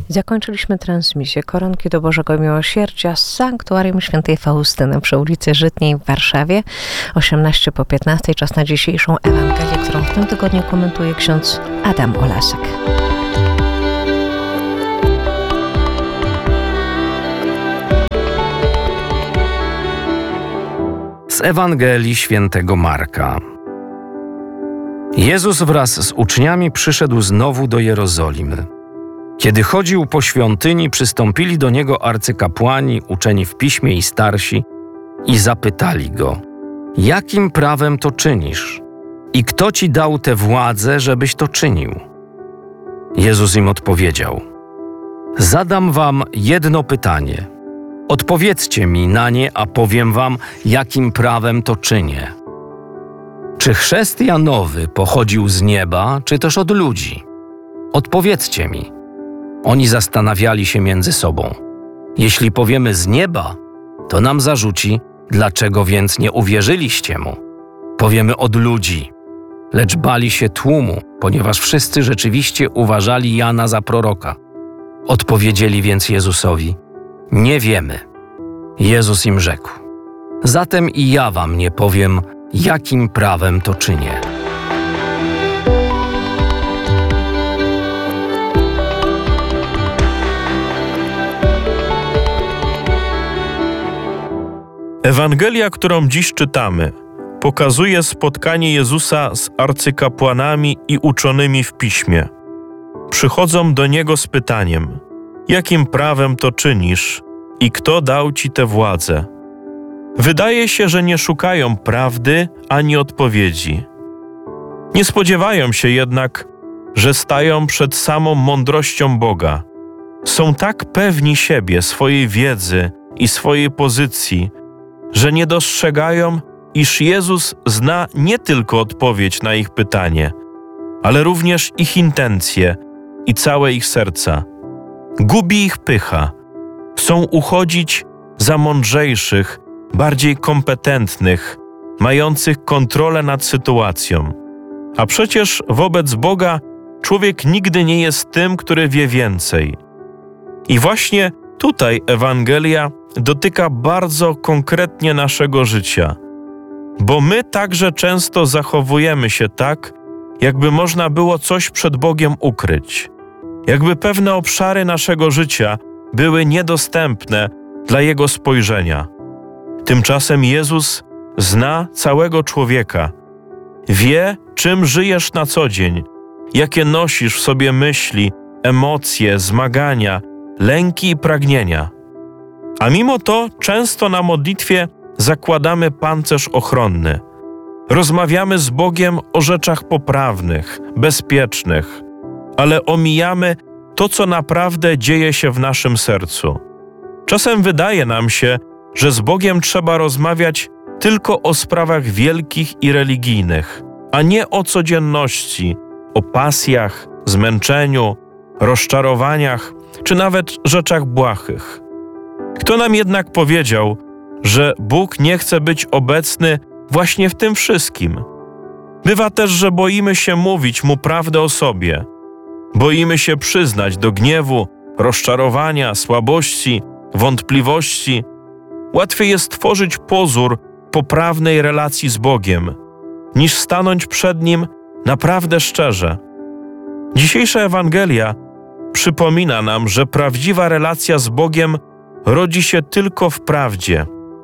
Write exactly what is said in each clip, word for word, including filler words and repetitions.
Zakończyliśmy transmisję Koronki do Bożego Miłosierdzia z Sanktuarium Świętej Faustyny przy ulicy Żytniej w Warszawie. osiemnaście po piętnastej. Czas na dzisiejszą Ewangelię, którą w tym tygodniu komentuje ksiądz Adam Olasek. Z Ewangelii Świętego Marka. Jezus wraz z uczniami przyszedł znowu do Jerozolimy. Kiedy chodził po świątyni, przystąpili do Niego arcykapłani, uczeni w piśmie i starsi i zapytali Go: jakim prawem to czynisz? I kto Ci dał tę władzę, żebyś to czynił? Jezus im odpowiedział: zadam wam jedno pytanie. Odpowiedzcie mi na nie, a powiem wam, jakim prawem to czynię. Czy chrzest Janowy pochodził z nieba, czy też od ludzi? Odpowiedzcie mi. Oni zastanawiali się między sobą. Jeśli powiemy z nieba, to nam zarzuci, dlaczego więc nie uwierzyliście mu. Powiemy od ludzi. Lecz bali się tłumu, ponieważ wszyscy rzeczywiście uważali Jana za proroka. Odpowiedzieli więc Jezusowi: nie wiemy. Jezus im rzekł: zatem i ja wam nie powiem, jakim prawem to czynię. Ewangelia, którą dziś czytamy, pokazuje spotkanie Jezusa z arcykapłanami i uczonymi w piśmie. Przychodzą do Niego z pytaniem: jakim prawem to czynisz i kto dał Ci tę władzę? Wydaje się, że nie szukają prawdy ani odpowiedzi. Nie spodziewają się jednak, że stają przed samą mądrością Boga. Są tak pewni siebie, swojej wiedzy i swojej pozycji, że nie dostrzegają, iż Jezus zna nie tylko odpowiedź na ich pytanie, ale również ich intencje i całe ich serca. Gubi ich pycha. Chcą uchodzić za mądrzejszych, bardziej kompetentnych, mających kontrolę nad sytuacją. A przecież wobec Boga człowiek nigdy nie jest tym, który wie więcej. I właśnie tutaj Ewangelia dotyka bardzo konkretnie naszego życia, bo my także często zachowujemy się tak, jakby można było coś przed Bogiem ukryć, jakby pewne obszary naszego życia były niedostępne dla Jego spojrzenia. Tymczasem Jezus zna całego człowieka, wie, czym żyjesz na co dzień, jakie nosisz w sobie myśli, emocje, zmagania, lęki i pragnienia. A mimo to często na modlitwie zakładamy pancerz ochronny. Rozmawiamy z Bogiem o rzeczach poprawnych, bezpiecznych, ale omijamy to, co naprawdę dzieje się w naszym sercu. Czasem wydaje nam się, że z Bogiem trzeba rozmawiać tylko o sprawach wielkich i religijnych, a nie o codzienności, o pasjach, zmęczeniu, rozczarowaniach, czy nawet rzeczach błahych. Kto nam jednak powiedział, że Bóg nie chce być obecny właśnie w tym wszystkim? Bywa też, że boimy się mówić Mu prawdę o sobie. Boimy się przyznać do gniewu, rozczarowania, słabości, wątpliwości. Łatwiej jest tworzyć pozór poprawnej relacji z Bogiem, niż stanąć przed Nim naprawdę szczerze. Dzisiejsza Ewangelia przypomina nam, że prawdziwa relacja z Bogiem rodzi się tylko w prawdzie.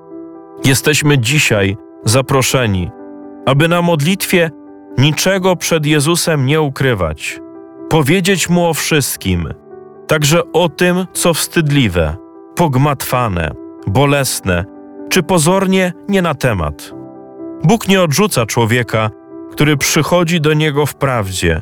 Jesteśmy dzisiaj zaproszeni, aby na modlitwie niczego przed Jezusem nie ukrywać, powiedzieć Mu o wszystkim, także o tym, co wstydliwe, pogmatwane, bolesne, czy pozornie nie na temat. Bóg nie odrzuca człowieka, który przychodzi do Niego w prawdzie.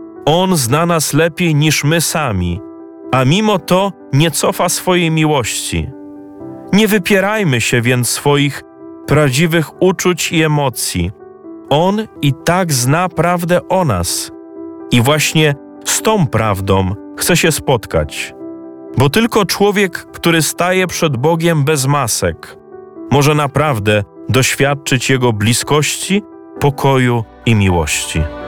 On zna nas lepiej niż my sami, a mimo to nie cofa swojej miłości. Nie wypierajmy się więc swoich prawdziwych uczuć i emocji. On i tak zna prawdę o nas i właśnie z tą prawdą chce się spotkać. Bo tylko człowiek, który staje przed Bogiem bez masek, może naprawdę doświadczyć Jego bliskości, pokoju i miłości.